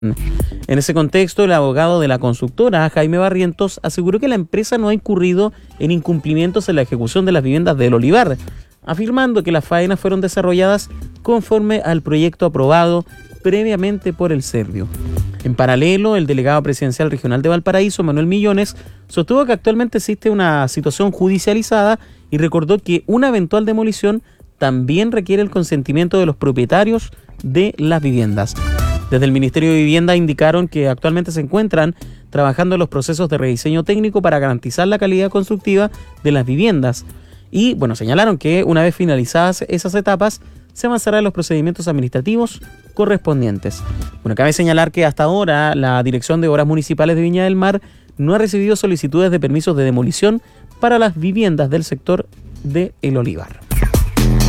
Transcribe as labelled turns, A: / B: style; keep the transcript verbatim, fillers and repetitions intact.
A: En ese contexto, el abogado de la constructora, Jaime Barrientos, aseguró que la empresa no ha incurrido en incumplimientos en la ejecución de las viviendas del Olivar, afirmando que las faenas fueron desarrolladas conforme al proyecto aprobado previamente por el Servio. En paralelo, el delegado presidencial regional de Valparaíso, Manuel Millones, sostuvo que actualmente existe una situación judicializada y recordó que una eventual demolición también requiere el consentimiento de los propietarios de las viviendas. Desde el Ministerio de Vivienda indicaron que actualmente se encuentran trabajando en los procesos de rediseño técnico para garantizar la calidad constructiva de las viviendas. Y, bueno, señalaron que una vez finalizadas esas etapas, se avanzará en los procedimientos administrativos correspondientes. Bueno, cabe señalar que hasta ahora la Dirección de Obras Municipales de Viña del Mar no ha recibido solicitudes de permisos de demolición para las viviendas del sector de El Olivar.